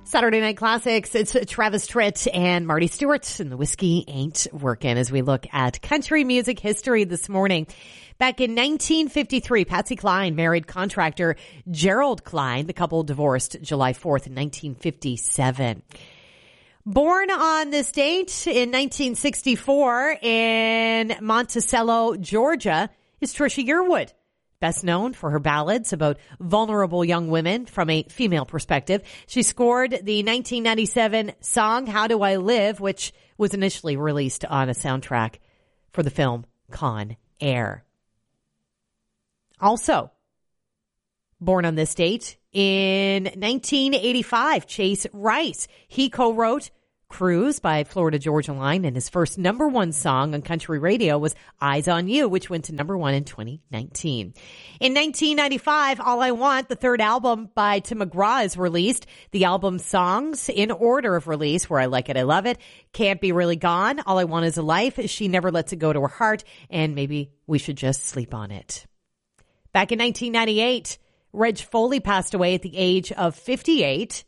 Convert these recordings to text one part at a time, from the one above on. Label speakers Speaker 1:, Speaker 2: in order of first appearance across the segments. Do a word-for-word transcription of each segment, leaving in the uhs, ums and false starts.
Speaker 1: Saturday Night Classics. It's Travis Tritt and Marty Stewart, and the whiskey ain't working as we look at country music history this morning. Back in nineteen fifty-three, Patsy Cline married contractor Gerald Cline. The couple divorced July fourth, nineteen fifty-seven. Born on this date in nineteen sixty-four in Monticello, Georgia, is Trisha Yearwood. Best known for her ballads about vulnerable young women from a female perspective. She scored the nineteen ninety-seven song How Do I Live, which was initially released on a soundtrack for the film Con Air. Also, born on this date in nineteen eighty-five, Chase Rice. He co-wrote Cruise by Florida Georgia Line, and his first number one song on country radio was Eyes on You, which went to number one in twenty nineteen. In nineteen ninety-five, All I Want, the third album by Tim McGraw, is released. The album songs in order of release were I Like It, I Love It, Can't Be Really Gone, All I Want Is a Life, She Never Lets It Go to Her Heart, and Maybe We Should Just Sleep on It. Back in nineteen ninety-eight, Reg Foley passed away at the age of fifty-eight.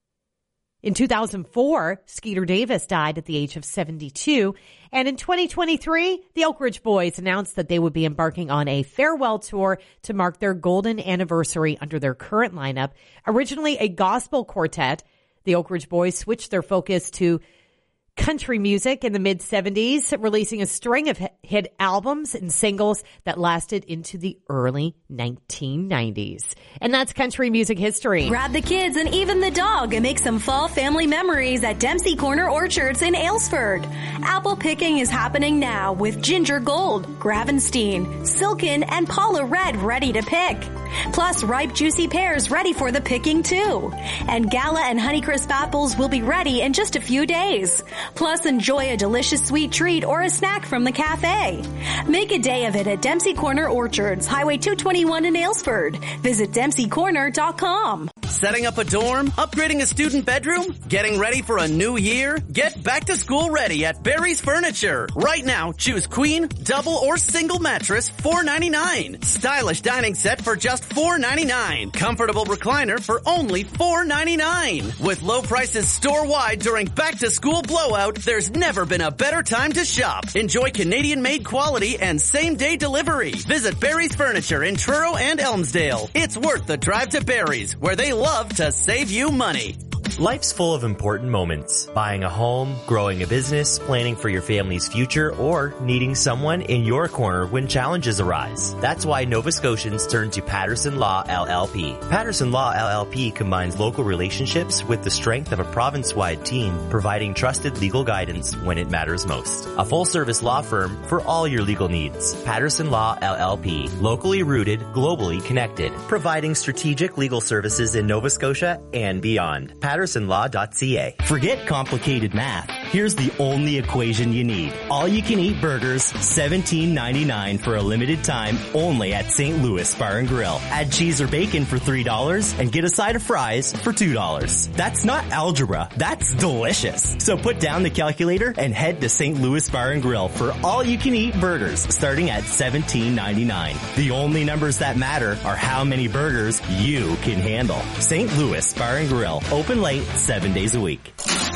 Speaker 1: In two thousand four, Skeeter Davis died at the age of seventy-two. And in twenty twenty-three, the Oak Ridge Boys announced that they would be embarking on a farewell tour to mark their golden anniversary under their current lineup. Originally a gospel quartet, the Oak Ridge Boys switched their focus to country music in the mid-seventies, releasing a string of hit albums and singles that lasted into the early nineteen nineties. And that's country music history.
Speaker 2: Grab the kids and even the dog and make some fall family memories at Dempsey Corner Orchards in Aylesford. Apple picking is happening now with Ginger Gold, Gravenstein, Silken, and Paula Red ready to pick. Plus ripe juicy pears ready for the picking too. And Gala and Honeycrisp apples will be ready in just a few days. Plus enjoy a delicious sweet treat or a snack from the cafe. Make a day of it at Dempsey Corner Orchards, Highway two twenty-one in Aylesford. Visit dempsey corner dot com.
Speaker 3: Setting up a dorm? Upgrading a student bedroom? Getting ready for a new year? Get back to school ready at Barry's Furniture. Right now, choose queen, double, or single mattress, four ninety-nine. Stylish dining set for just four ninety-nine. Comfortable recliner for only four ninety-nine. With low prices store-wide during back-to-school blowout, there's never been a better time to shop. Enjoy Canadian-made quality and same-day delivery. Visit Barry's Furniture in Truro and Elmsdale. It's worth the drive to Barry's, where they love to save you money.
Speaker 4: Life's full of important moments. Buying a home, growing a business, planning for your family's future, or needing someone in your corner when challenges arise. That's why Nova Scotians turn to Patterson Law L L P. Patterson Law L L P combines local relationships with the strength of a province-wide team, providing trusted legal guidance when it matters most. A full-service law firm for all your legal needs. Patterson Law L L P. Locally rooted, globally connected. Providing strategic legal services in Nova Scotia and beyond. Patterson Law dot C A. Forget complicated math. Here's the only equation you need. All-you-can-eat burgers, seventeen ninety-nine for a limited time, only at Saint Louis Bar and Grill. Add cheese or bacon for three dollars and get a side of fries for two dollars. That's not algebra. That's delicious. So put down the calculator and head to Saint Louis Bar and Grill for all-you-can-eat burgers starting at seventeen ninety-nine. The only numbers that matter are how many burgers you can handle. Saint Louis Bar and Grill. Open late, seven days a week.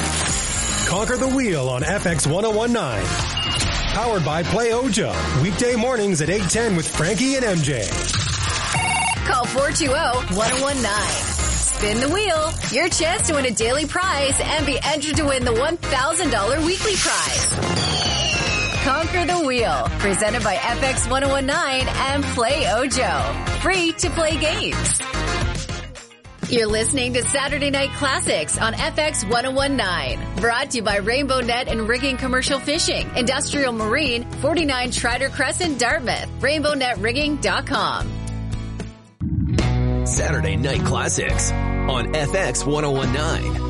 Speaker 5: Conquer the Wheel on F X one oh one nine. Powered by Play Ojo. Weekday mornings at eight ten with Frankie and M J.
Speaker 6: Call four two zero, one oh one nine. Spin the wheel. Your chance to win a daily prize and be entered to win the one thousand dollars weekly prize. Conquer the Wheel. Presented by F X one oh one nine and Play Ojo. Free to play games. You're listening to Saturday Night Classics on F X one oh one nine. Brought to you by Rainbow Net and Rigging Commercial Fishing, Industrial Marine, forty-nine Trider Crescent, Dartmouth. rainbow net rigging dot com.
Speaker 7: Saturday Night Classics on F X one oh one nine.